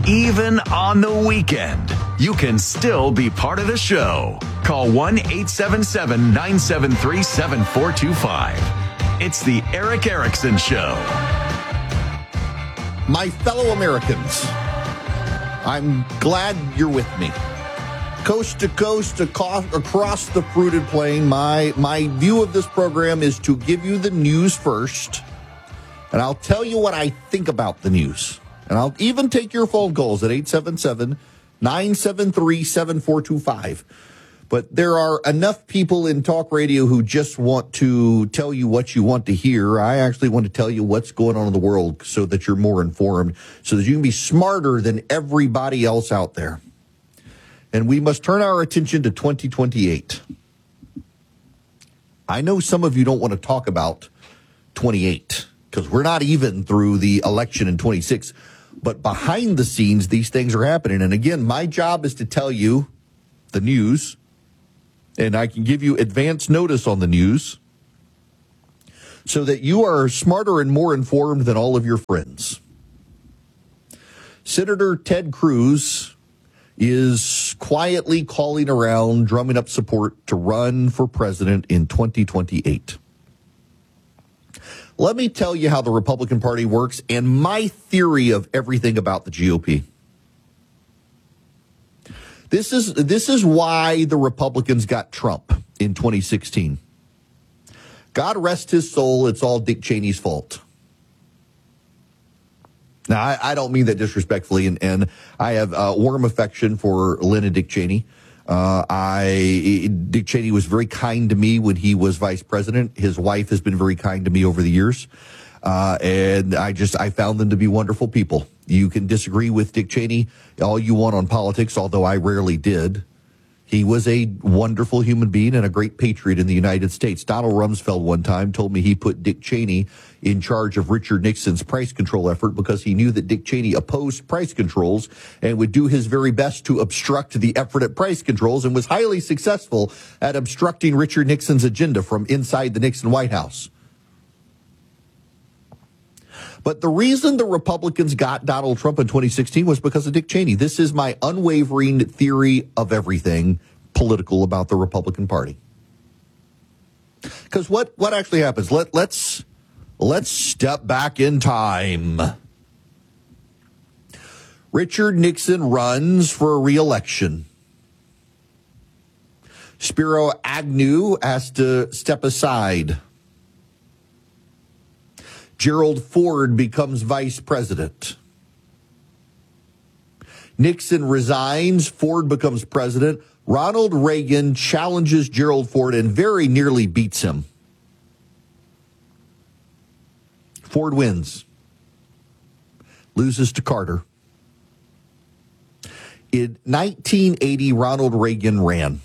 Even on the weekend, you can still be part of the show. Call 1-877-973-7425. It's the Erick Erickson Show. My fellow Americans, I'm glad you're with me. Coast to coast, across the fruited plain, my view of this program is to give you the news first, and I'll tell you what I think about the news. And I'll even take your phone calls at 877-973-7425. But there are enough people in talk radio who just want to tell you what you want to hear. I actually want to tell you what's going on in the world so that you're more informed, so that you can be smarter than everybody else out there. And we must turn our attention to 2028. I know some of you don't want to talk about 28 because we're not even through the election in 26. But behind the scenes, these things are happening. And again, my job is to tell you the news, and I can give you advance notice on the news so that you are smarter and more informed than all of your friends. Senator Ted Cruz is quietly calling around, drumming up support to run for president in 2028. Let me tell you how the Republican Party works and my theory of everything about the GOP. This is why the Republicans got Trump in 2016. God rest his soul, it's all Dick Cheney's fault. Now, I don't mean that disrespectfully, and I have warm affection for Lynn and Dick Cheney. Dick Cheney was very kind to me when he was vice president. His wife has been very kind to me over the years. And I found them to be wonderful people. You can disagree with Dick Cheney all you want on politics, although I rarely did. He was a wonderful human being and a great patriot in the United States. Donald Rumsfeld one time told me he put Dick Cheney in charge of Richard Nixon's price control effort because he knew that Dick Cheney opposed price controls and would do his very best to obstruct the effort at price controls, and was highly successful at obstructing Richard Nixon's agenda from inside the Nixon White House. But the reason the Republicans got Donald Trump in 2016 was because of Dick Cheney. This is my unwavering theory of everything political about the Republican Party. Because what actually happens? Let's step back in time. Richard Nixon runs for re-election. Spiro Agnew has to step aside. Gerald Ford becomes vice president. Nixon resigns. Ford becomes president. Ronald Reagan challenges Gerald Ford and very nearly beats him. Ford wins. Loses to Carter. In 1980, Ronald Reagan ran.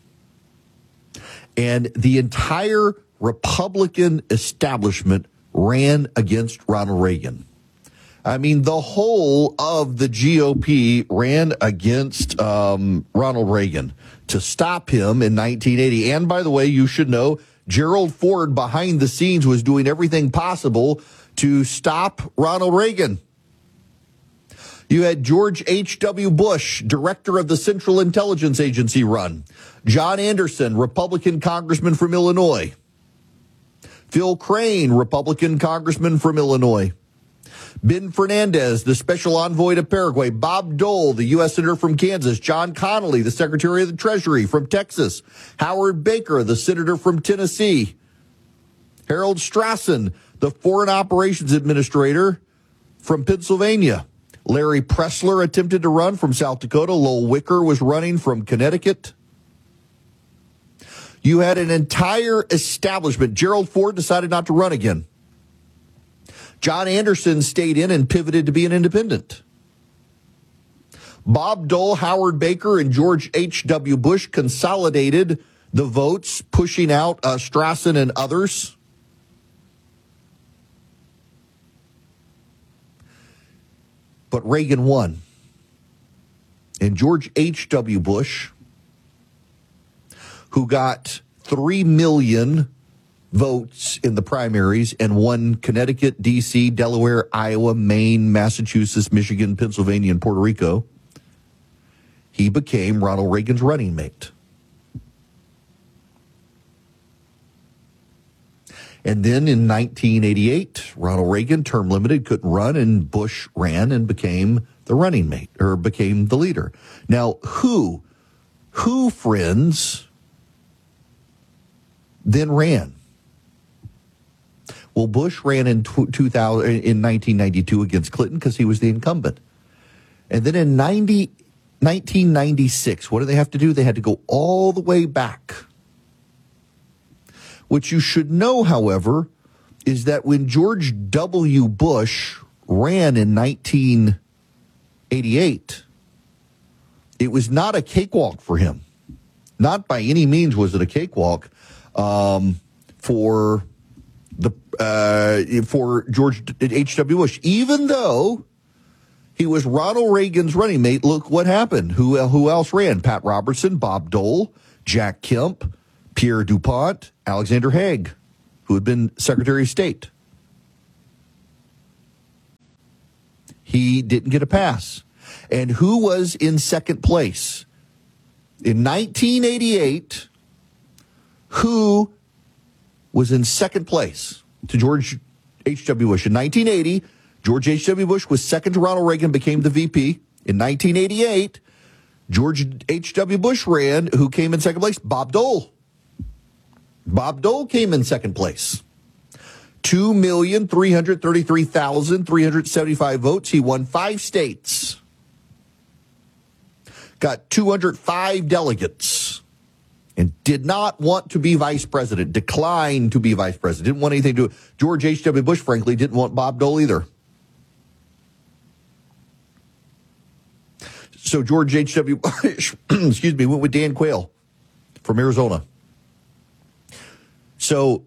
And the entire Republican establishment ran against Ronald Reagan. I mean, the whole of the GOP ran against Ronald Reagan to stop him in 1980. And by the way, you should know, Gerald Ford behind the scenes was doing everything possible to stop Ronald Reagan. You had George H.W. Bush, director of the Central Intelligence Agency, run. John Anderson, Republican congressman from Illinois. Phil Crane, Republican congressman from Illinois. Ben Fernandez, the special envoy to Paraguay. Bob Dole, the U.S. senator from Kansas. John Connally, the secretary of the Treasury from Texas. Howard Baker, the senator from Tennessee. Harold Strassen, the foreign operations administrator from Pennsylvania. Larry Pressler attempted to run from South Dakota. Lowell Wicker was running from Connecticut. You had an entire establishment. Gerald Ford decided not to run again. John Anderson stayed in and pivoted to be an independent. Bob Dole, Howard Baker, and George H.W. Bush consolidated the votes, pushing out Strassen and others. But Reagan won. And George H.W. Bush, who got 3 million votes in the primaries and won Connecticut, D.C., Delaware, Iowa, Maine, Massachusetts, Michigan, Pennsylvania, and Puerto Rico, he became Ronald Reagan's running mate. And then in 1988, Ronald Reagan, term limited, couldn't run, and Bush ran and became the running mate, or became the leader. Now, who, friends, then ran? Well, Bush ran in 1992 against Clinton because he was the incumbent. And then in 1996, what do they have to do? They had to go all the way back. What you should know, however, is that when George W. Bush ran in 1988, it was not a cakewalk for him. Not by any means was it a cakewalk for George H.W. Bush. Even though he was Ronald Reagan's running mate, look what happened. Who else ran? Pat Robertson, Bob Dole, Jack Kemp, Pierre DuPont, Alexander Haig, who had been Secretary of State. He didn't get a pass. And who was in second place? In 1988, who was in second place to George H.W. Bush? In 1980, George H.W. Bush was second to Ronald Reagan, became the VP. In 1988, George H.W. Bush ran. Who came in second place? Bob Dole. Bob Dole came in second place. 2,333,375 votes. He won 5 states. Got 205 delegates. And did not want to be vice president. Declined to be vice president. Didn't want anything to do. George H.W. Bush, frankly, didn't want Bob Dole either. So George H.W. Bush, went with Dan Quayle from Arizona. So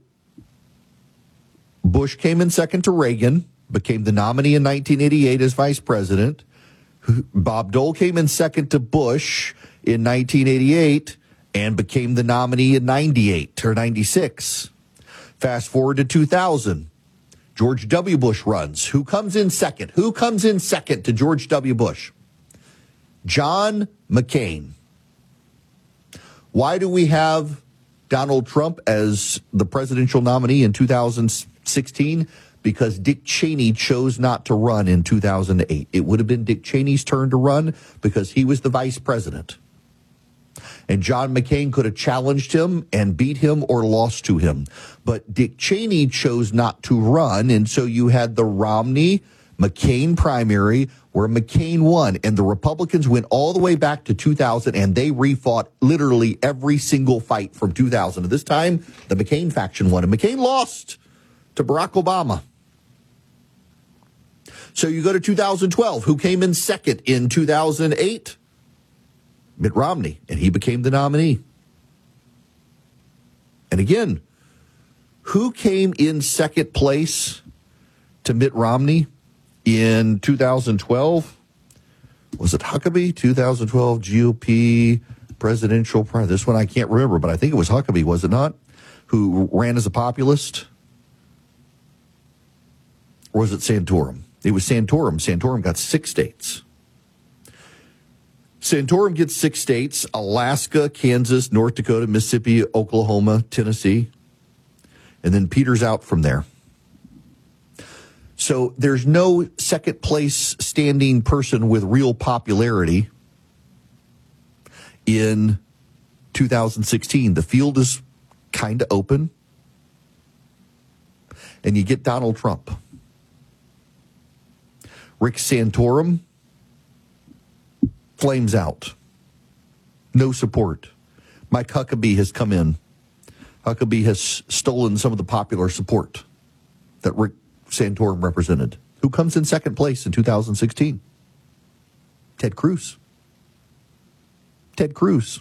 Bush came in second to Reagan, became the nominee in 1988 as vice president. Bob Dole came in second to Bush in 1988 and became the nominee in 98 or 96. Fast forward to 2000. George W. Bush runs. Who comes in second? Who comes in second to George W. Bush? John McCain. Why do we have Donald Trump as the presidential nominee in 2016? Because Dick Cheney chose not to run in 2008. It would have been Dick Cheney's turn to run because he was the vice president. And John McCain could have challenged him and beat him or lost to him. But Dick Cheney chose not to run, and so you had the Romney-McCain primary where McCain won, and the Republicans went all the way back to 2000, and they refought literally every single fight from 2000. At this time, the McCain faction won, and McCain lost to Barack Obama. So you go to 2012. Who came in second in 2008? Mitt Romney, and he became the nominee. And again, who came in second place to Mitt Romney in 2012? Was it Huckabee? 2012 GOP presidential primary. This one I can't remember, but I think it was Huckabee, was it not? Who ran as a populist? Or was it Santorum? It was Santorum. Santorum got 6 states. Santorum gets 6 states: Alaska, Kansas, North Dakota, Mississippi, Oklahoma, Tennessee. And then Peter's out from there. So there's no second place standing person with real popularity in 2016. The field is kind of open. And you get Donald Trump. Rick Santorum, flames out. No support. Mike Huckabee has come in. Huckabee has stolen some of the popular support that Rick Santorum represented. Who comes in second place in 2016? Ted Cruz. Ted Cruz.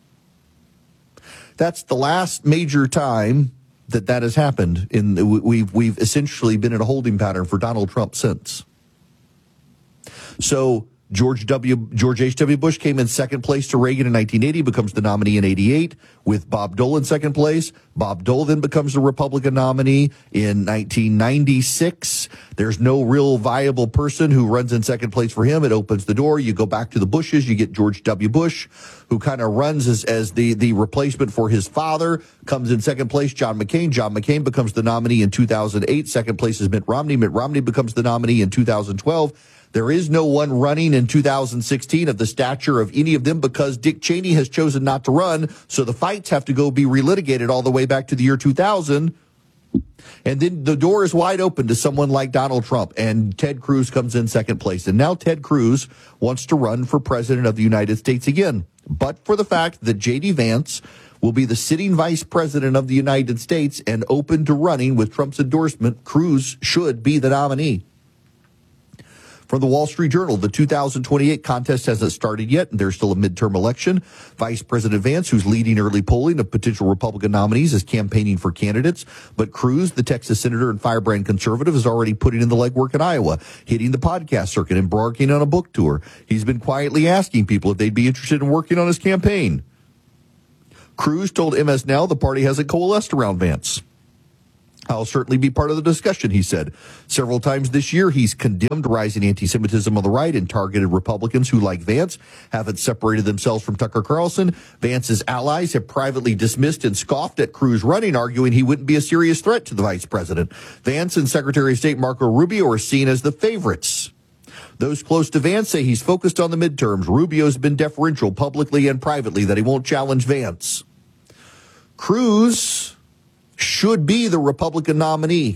That's the last major time that has happened. We've essentially been in a holding pattern for Donald Trump since. So George H.W. Bush came in second place to Reagan in 1980, becomes the nominee in 88 with Bob Dole in second place. Bob Dole then becomes the Republican nominee in 1996. There's no real viable person who runs in second place for him. It opens the door. You go back to the Bushes. You get George W. Bush, who kind of runs as the replacement for his father, comes in second place. John McCain. John McCain becomes the nominee in 2008. Second place is Mitt Romney. Mitt Romney becomes the nominee in 2012. There is no one running in 2016 of the stature of any of them because Dick Cheney has chosen not to run. So the fights have to go be relitigated all the way back to the year 2000. And then the door is wide open to someone like Donald Trump, and Ted Cruz comes in second place. And now Ted Cruz wants to run for president of the United States again. But for the fact that J.D. Vance will be the sitting vice president of the United States and open to running with Trump's endorsement, Cruz should be the nominee. From the Wall Street Journal, the 2028 contest hasn't started yet, and there's still a midterm election. Vice President Vance, who's leading early polling of potential Republican nominees, is campaigning for candidates. But Cruz, the Texas senator and firebrand conservative, is already putting in the legwork in Iowa, hitting the podcast circuit, embarking on a book tour. He's been quietly asking people if they'd be interested in working on his campaign. Cruz told MS Now the party hasn't coalesced around Vance. I'll certainly be part of the discussion, he said. Several times this year, he's condemned rising anti-Semitism on the right and targeted Republicans who, like Vance, haven't separated themselves from Tucker Carlson. Vance's allies have privately dismissed and scoffed at Cruz running, arguing he wouldn't be a serious threat to the vice president. Vance and Secretary of State Marco Rubio are seen as the favorites. Those close to Vance say he's focused on the midterms. Rubio's been deferential publicly and privately that he won't challenge Vance. Cruz should be the Republican nominee,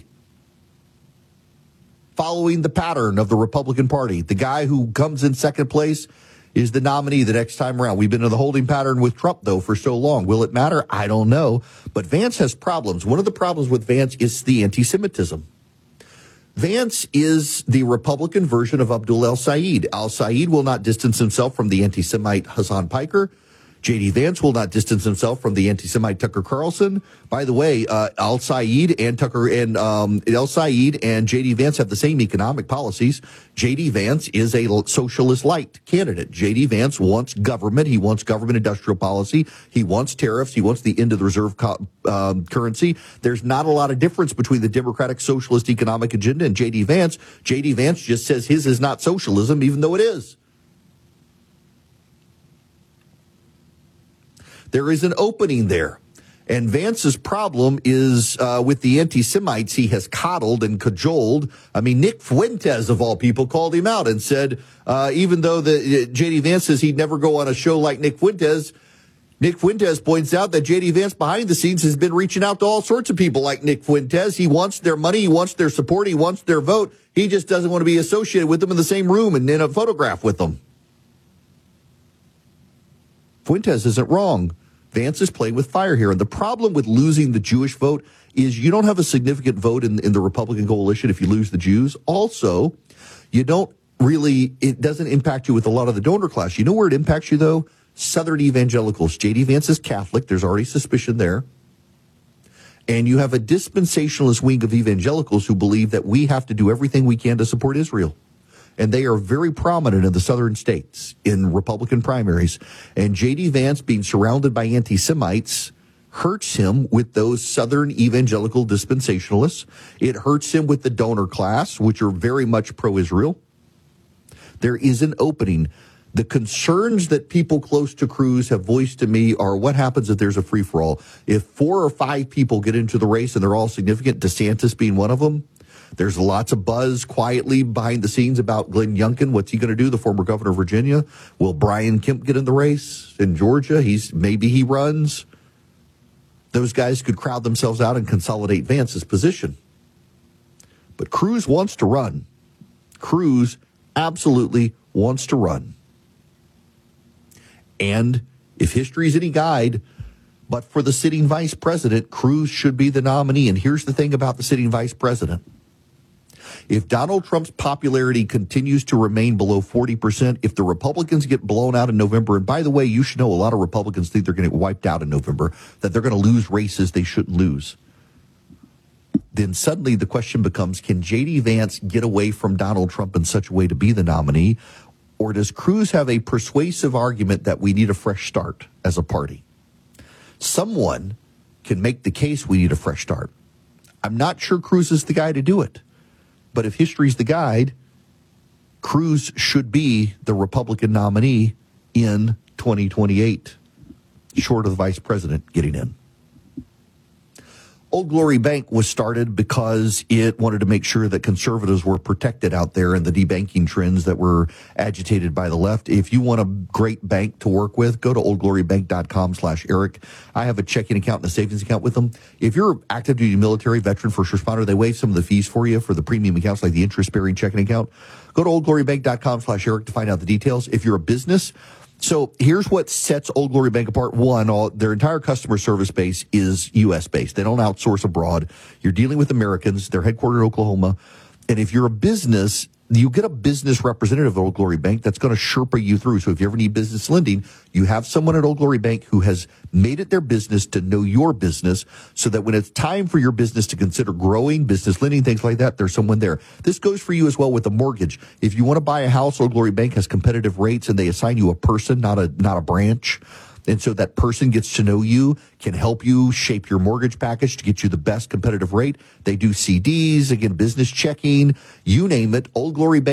following the pattern of the Republican Party. The guy who comes in second place is the nominee the next time around. We've been in the holding pattern with Trump, though, for so long. Will it matter? I don't know. But Vance has problems. One of the problems with Vance is the anti-Semitism. Vance is the Republican version of Abdul El-Sayed. El-Sayed will not distance himself from the anti-Semite Hassan Piker. J.D. Vance will not distance himself from the anti-Semite Tucker Carlson. By the way, El-Sayed and El-Sayed and J.D. Vance have the same economic policies. J.D. Vance is a socialist-light candidate. J.D. Vance wants government. He wants government industrial policy. He wants tariffs. He wants the end of the reserve currency. There's not a lot of difference between the Democratic Socialist economic agenda and J.D. Vance. J.D. Vance just says his is not socialism, even though it is. There is an opening there. And Vance's problem is with the anti-Semites he has coddled and cajoled. I mean, Nick Fuentes, of all people, called him out and said, even though J.D. Vance says he'd never go on a show like Nick Fuentes points out that J.D. Vance behind the scenes has been reaching out to all sorts of people like Nick Fuentes. He wants their money. He wants their support. He wants their vote. He just doesn't want to be associated with them in the same room and in a photograph with them. Fuentes isn't wrong. Vance is playing with fire here. And the problem with losing the Jewish vote is you don't have a significant vote in the Republican coalition if you lose the Jews. Also, it doesn't impact you with a lot of the donor class. You know where it impacts you, though? Southern evangelicals. J.D. Vance is Catholic. There's already suspicion there. And you have a dispensationalist wing of evangelicals who believe that we have to do everything we can to support Israel. And they are very prominent in the southern states in Republican primaries. And J.D. Vance being surrounded by anti-Semites hurts him with those southern evangelical dispensationalists. It hurts him with the donor class, which are very much pro-Israel. There is an opening. The concerns that people close to Cruz have voiced to me are what happens if there's a free-for-all. If 4 or 5 people get into the race and they're all significant, DeSantis being one of them, there's lots of buzz quietly behind the scenes about Glenn Youngkin. What's he going to do, the former governor of Virginia? Will Brian Kemp get in the race in Georgia? Maybe he runs. Those guys could crowd themselves out and consolidate Vance's position. But Cruz wants to run. Cruz absolutely wants to run. And if history is any guide, but for the sitting vice president, Cruz should be the nominee. And here's the thing about the sitting vice president. If Donald Trump's popularity continues to remain below 40%, if the Republicans get blown out in November, and by the way, you should know a lot of Republicans think they're going to get wiped out in November, that they're going to lose races they shouldn't lose. Then suddenly the question becomes, can J.D. Vance get away from Donald Trump in such a way to be the nominee? Or does Cruz have a persuasive argument that we need a fresh start as a party? Someone can make the case we need a fresh start. I'm not sure Cruz is the guy to do it. But if history's the guide, Cruz should be the Republican nominee in 2028, short of the vice president getting in. Old Glory Bank was started because it wanted to make sure that conservatives were protected out there in the debanking trends that were agitated by the left. If you want a great bank to work with, go to oldglorybank.com/Eric. I have a checking account and a savings account with them. If you're active duty military, veteran, first responder, they waive some of the fees for you for the premium accounts like the interest-bearing checking account. Go to oldglorybank.com/Eric to find out the details. If you're a business, so here's what sets Old Glory Bank apart. One, their entire customer service base is U.S. based. They don't outsource abroad. You're dealing with Americans. They're headquartered in Oklahoma. And if you're a business, you get a business representative at Old Glory Bank that's going to Sherpa you through. So if you ever need business lending, you have someone at Old Glory Bank who has made it their business to know your business so that when it's time for your business to consider growing, business lending, things like that, there's someone there. This goes for you as well with a mortgage. If you want to buy a house, Old Glory Bank has competitive rates and they assign you a person, not a branch. And so that person gets to know you, can help you shape your mortgage package to get you the best competitive rate. They do CDs, again, business checking, you name it. Old Glory Bank